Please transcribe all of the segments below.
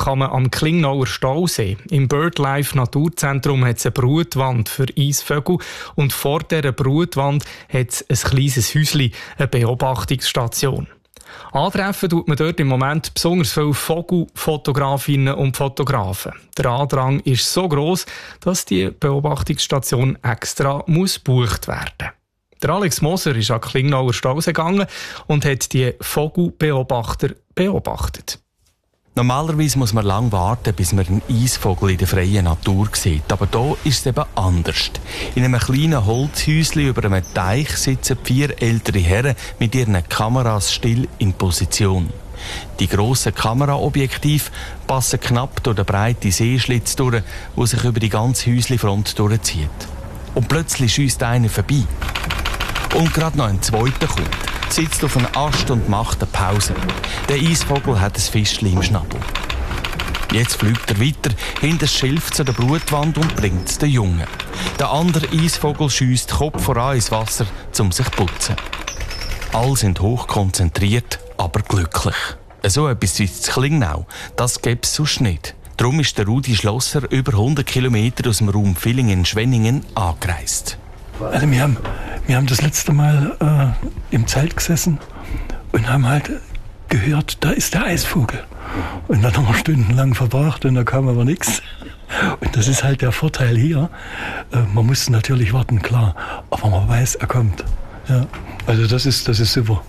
kann man am Klingnauer Stausee. Im BirdLife Naturzentrum hat es eine Brutwand für Eisvögel und vor dieser Brutwand hat es ein kleines Häuschen, eine Beobachtungsstation. Antreffen tut man dort im Moment besonders viele Vogelfotografinnen und Fotografen. Der Andrang ist so gross, dass die Beobachtungsstation extra gebucht werden muss. Der Alex Moser ist an Klingnauer Stausee gegangen und hat die Vogelbeobachter beobachtet. Normalerweise muss man lange warten, bis man einen Eisvogel in der freien Natur sieht. Aber hier ist es eben anders. In einem kleinen Holzhäuschen über einem Teich sitzen 4 ältere Herren mit ihren Kameras still in Position. Die grossen Kameraobjektive passen knapp durch den breiten Seeschlitz durch, der sich über die ganze Häuschenfront durchzieht. Und plötzlich schiesst einer vorbei. Und gerade noch ein zweiter kommt, sitzt auf einem Ast und macht eine Pause. Der Eisvogel hat ein Fischchen im Schnabel. Jetzt fliegt er weiter hinter das Schilf zu der Brutwand und bringt es den Jungen. Der andere Eisvogel schiesst Kopf voran ins Wasser, um sich zu putzen. Alle sind hochkonzentriert, aber glücklich. So etwas wie in Klingnau, das gäbe es sonst nicht. Darum ist der Rudi Schlosser über 100 Kilometer aus dem Raum Villingen-Schwenningen angereist. Also wir haben das letzte Mal im Zelt gesessen und haben halt gehört, da ist der Eisvogel. Und dann haben wir stundenlang verbracht und da kam aber nichts. Und das ist halt der Vorteil hier. Man muss natürlich warten, klar, aber man weiß, er kommt. Ja, also das ist super.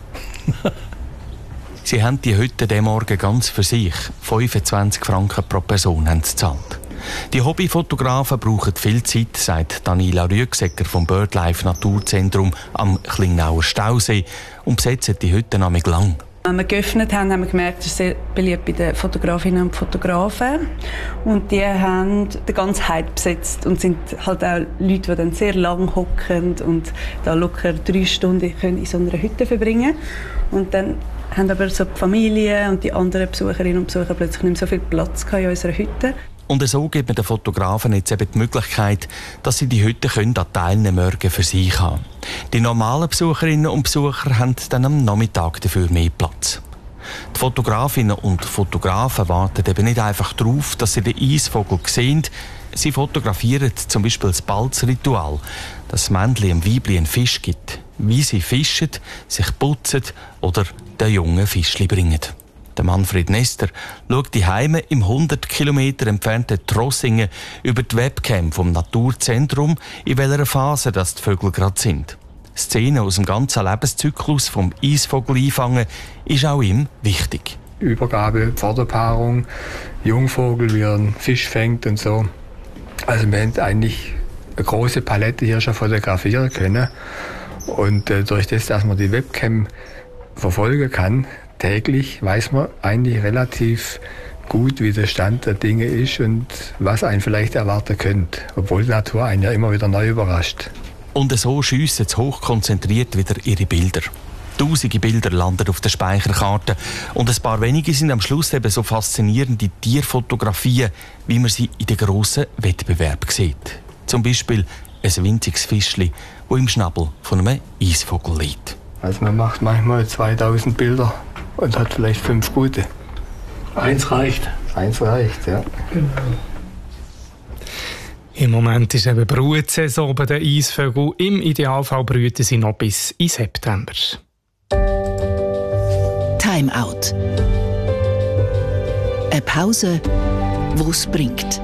Sie haben die Hütte diesen Morgen ganz für sich. 25 Franken pro Person haben sie gezahlt. Die Hobbyfotografen brauchen viel Zeit, sagt Daniela Rüegsecker vom BirdLife Naturzentrum am Klingnauer Stausee und besetzen die Hütte nämlich lang. Als wir geöffnet haben, haben wir gemerkt, das ist sehr beliebt bei den Fotografinnen und Fotografen. Und die haben den ganzen Hype besetzt und sind halt auch Leute, die dann sehr lang hocken und da locker 3 Stunden können in so einer Hütte verbringen. Und dann haben aber so die Familie und die anderen Besucherinnen und Besucher plötzlich nicht mehr so viel Platz in unserer Hütte. Und so gibt man den Fotografen jetzt eben die Möglichkeit, dass sie die Hütte an Teilnehmern für sich haben. Die normalen Besucherinnen und Besucher haben dann am Nachmittag dafür mehr Platz. Die Fotografinnen und Fotografen warten eben nicht einfach darauf, dass sie den Eisvogel sehen. Sie fotografieren zum Beispiel das Balzritual, dass das Männchen dem Weibchen einen Fisch gibt, wie sie fischen, sich putzen oder den jungen Fischli bringen. Der Manfred Nester schaut die Heime im 100 Kilometer entfernten Trossingen über die Webcam vom Naturzentrum, in welcher Phase das die Vögel gerade sind. Szenen aus dem ganzen Lebenszyklus vom Eisvogel einfangen ist auch ihm wichtig. Übergabe, Vorderpaarung, Jungvogel, wie er einen Fisch fängt und so. Also wir haben eigentlich eine große Palette hier schon fotografieren können. Und durch das, dass man die Webcam verfolgen kann, täglich weiß man eigentlich relativ gut, wie der Stand der Dinge ist und was einen vielleicht erwarten könnte, obwohl die Natur einen ja immer wieder neu überrascht. Und so schiessen sie hochkonzentriert wieder ihre Bilder. Tausende Bilder landen auf der Speicherkarte und ein paar wenige sind am Schluss eben so faszinierende Tierfotografien, wie man sie in den grossen Wettbewerben sieht. Zum Beispiel ein winziges Fischli, das im Schnabel von einem Eisvogel liegt. Also man macht manchmal 2000 Bilder und hat vielleicht 5 gute. Eins reicht. Eins reicht, ja. Genau. Im Moment ist eben Brutsaison bei den Eisvögeln. Im Idealfall brüten sie noch bis in September. Time Out. Eine Pause, die es bringt.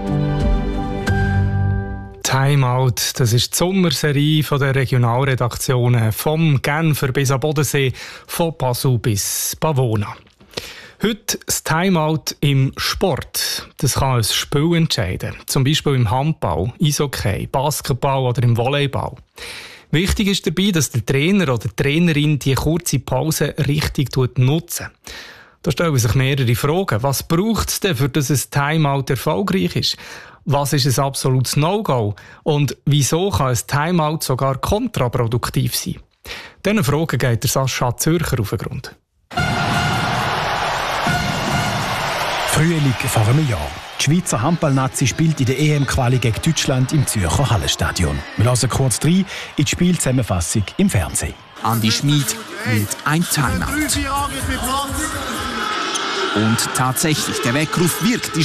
Time Out, das ist die Sommerserie von der Regionalredaktionen vom Genfer bis am Bodensee, von Basel bis Pavona. Heute das Timeout im Sport. Das kann ein Spiel entscheiden. Zum Beispiel im Handball, Eishockey, Basketball oder im Volleyball. Wichtig ist dabei, dass der Trainer oder die Trainerin die kurze Pause richtig nutzen. Da stellen sich mehrere Fragen. Was braucht es denn, für dass ein Timeout erfolgreich ist? Was ist ein absolutes No-Go? Und wieso kann ein Timeout sogar kontraproduktiv sein? Diesen Fragen geht der Sascha Zürcher auf den Grund. Frühling vor einem Jahr. Die Schweizer Handball-Nazi spielt in der EM-Quali gegen Deutschland im Zürcher Hallenstadion. Wir hören kurz rein in die Spielzusammenfassung im Fernsehen. Andi Schmid nimmt ein Timeout. Und tatsächlich, der Weckruf wirkt. Die